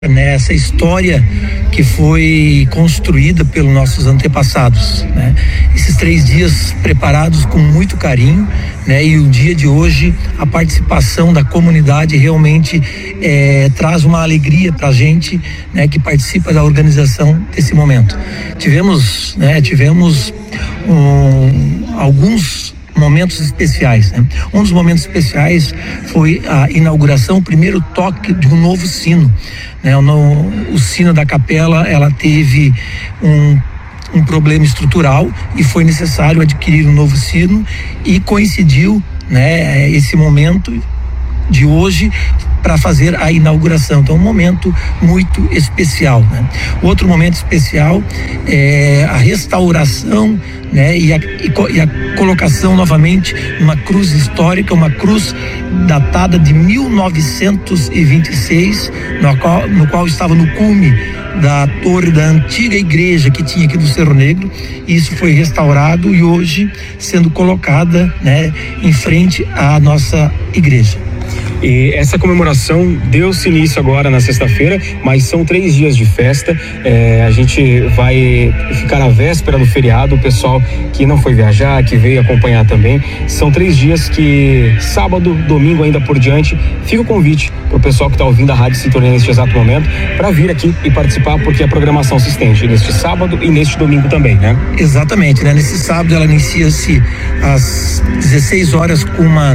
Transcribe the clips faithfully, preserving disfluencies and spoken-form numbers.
né, essa história que foi construída pelos nossos antepassados, né? Esses três dias preparados com muito carinho, né? E o dia de hoje, a participação da comunidade realmente é, traz uma alegria para a gente, né? Que participa da organização desse momento. Tivemos, né? Tivemos um, alguns momentos especiais, né? Um dos momentos especiais foi a inauguração, o primeiro toque de um novo sino, né? O, o sino da capela, ela teve um um problema estrutural e foi necessário adquirir um novo sino e coincidiu, né, esse momento de hoje para fazer a inauguração. Então, um momento muito especial, né? Outro momento especial é a restauração, né, e a, e, e a colocação novamente uma cruz histórica, uma cruz datada de mil novecentos e vinte e seis, no qual, no qual estava no cume da torre da antiga igreja que tinha aqui do Cerro Negro. Isso foi restaurado e hoje sendo colocada, né, em frente à nossa igreja. E essa comemoração deu-se início agora na sexta-feira, mas são três dias de festa. É, a gente vai ficar na véspera do feriado. O pessoal que não foi viajar, que veio acompanhar também, são três dias que sábado, domingo ainda por diante, fica o convite para o pessoal que está ouvindo a Rádio Sintonia neste exato momento para vir aqui e participar, porque a programação se estende neste sábado e neste domingo também, né? Exatamente, né? Nesse sábado ela inicia-se às dezesseis horas com uma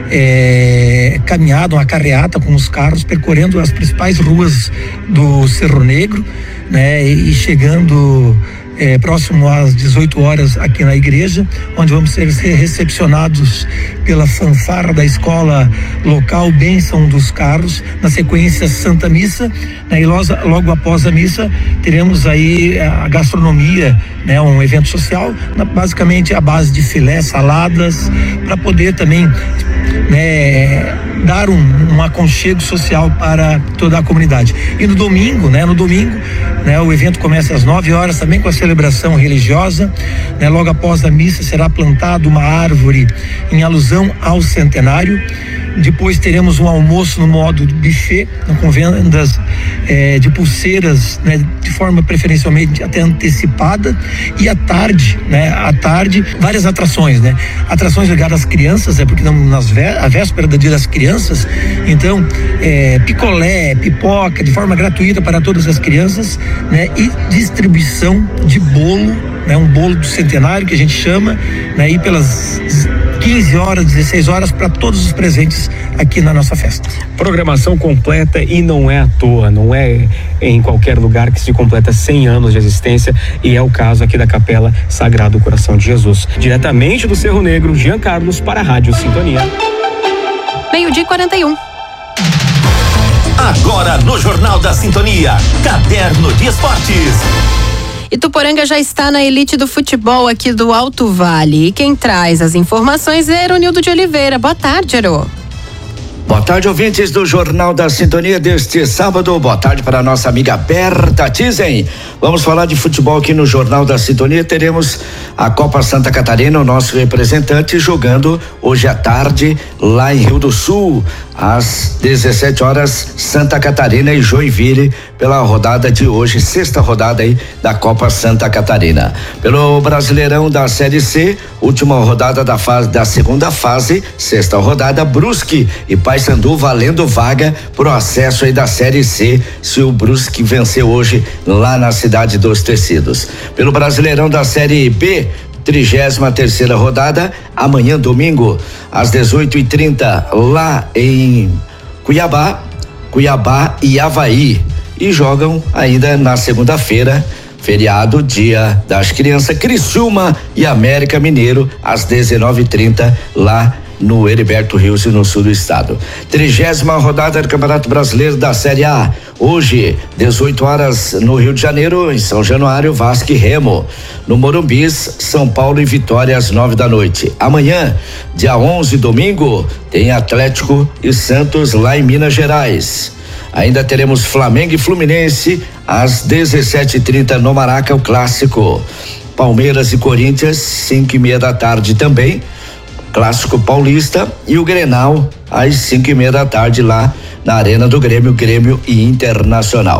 É, caminhada, uma carreata com os carros percorrendo as principais ruas do Cerro Negro, né? E chegando é, próximo às dezoito horas aqui na igreja, onde vamos ser recepcionados pela fanfarra da escola local Bênção dos Carros. Na sequência, Santa Missa, né? E logo, logo após a missa teremos aí a gastronomia, né? Um evento social, basicamente a base de filé, saladas, para poder também, né, dar um, um aconchego social para toda a comunidade. E no domingo, né, no domingo, né, o evento começa às nove horas também com a celebração religiosa, né, logo após a missa será plantada uma árvore em alusão ao centenário. Depois teremos um almoço no modo buffet, com vendas é, de pulseiras, né, de forma preferencialmente até antecipada. E à tarde, né, à tarde, várias atrações, né? Atrações ligadas às crianças, é porque nas vé, a véspera do Dia das Crianças, então é, picolé, pipoca, de forma gratuita para todas as crianças, né? E distribuição de bolo, né? Um bolo do centenário que a gente chama, né? E pelas quinze horas, dezesseis horas para todos os presentes aqui na nossa festa. Programação completa e não é à toa, não é em qualquer lugar que se completa cem anos de existência, e é o caso aqui da Capela Sagrado Coração de Jesus. Diretamente do Cerro Negro, Jean Carlos para a Rádio Sintonia. Meio-dia e quarenta e um. Agora no Jornal da Sintonia, Caderno de Esportes. Ituporanga já está na elite do futebol aqui do Alto Vale. E quem traz as informações é Eronildo de Oliveira. Boa tarde, Ero. Boa tarde, ouvintes do Jornal da Sintonia deste sábado. Boa tarde para a nossa amiga Berta Tizen. Vamos falar de futebol aqui no Jornal da Sintonia. Teremos a Copa Santa Catarina, o nosso representante, jogando hoje à tarde lá em Rio do Sul, às dezessete horas, Santa Catarina e Joinville, pela rodada de hoje, sexta rodada aí da Copa Santa Catarina. Pelo Brasileirão da Série C, última rodada da fase, da segunda fase, sexta rodada, Brusque e Paysandu valendo vaga pro acesso aí da Série C, se o Brusque vencer hoje lá na cidade dos Tecidos. Pelo Brasileirão da Série B, trigésima terceira rodada, amanhã domingo, às dezoito e trinta, lá em Cuiabá, Cuiabá e Avaí. E jogam ainda na segunda-feira, feriado, Dia das Crianças, Criciúma e América Mineiro, às dezenove e trinta, lá no Heriberto Rios, no sul do estado. Trigésima rodada do Campeonato Brasileiro da Série A. Hoje, dezoito horas, no Rio de Janeiro, em São Januário, Vasco e Remo. No Morumbis, São Paulo e Vitória, às nove da noite. Amanhã, dia onze, domingo, tem Atlético e Santos lá em Minas Gerais. Ainda teremos Flamengo e Fluminense às dezessete e trinta no Maraca, o clássico. Palmeiras e Corinthians, cinco e meia da tarde também. Clássico Paulista, e o Grenal às cinco e meia da tarde lá na Arena do Grêmio, Grêmio e Internacional.